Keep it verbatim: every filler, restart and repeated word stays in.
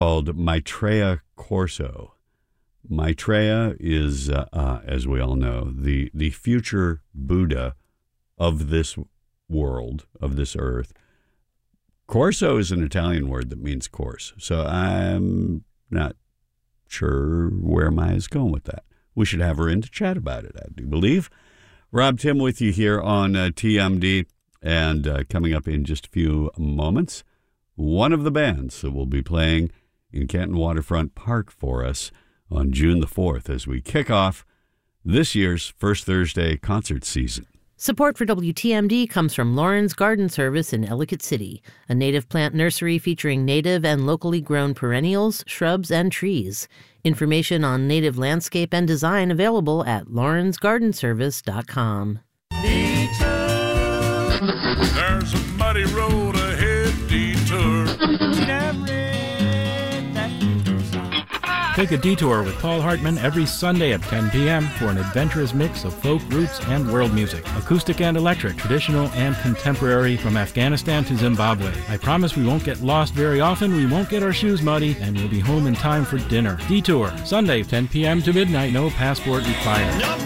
called Maitreya Corso. Maitreya is, uh, uh, as we all know, the, the future Buddha of this world, of this earth. Corso is an Italian word that means course, so I'm not sure where Maya's going with that. We should have her in to chat about it, I do believe. Rob Tim with you here on uh, T M D, and uh, coming up in just a few moments, one of the bands that will be playing in Canton Waterfront Park for us on June the fourth as we kick off this year's First Thursday concert season. Support for W T M D comes from Lauren's Garden Service in Ellicott City, a native plant nursery featuring native and locally grown perennials, shrubs, and trees. Information on native landscape and design available at laurens garden service dot com. There's a muddy road ahead, detour. Take a detour with Paul Hartman every Sunday at ten p.m. for an adventurous mix of folk, roots, and world music. Acoustic and electric, traditional and contemporary, from Afghanistan to Zimbabwe. I promise we won't get lost very often, we won't get our shoes muddy, and we'll be home in time for dinner. Detour, Sunday, ten p.m. to midnight, no passport required.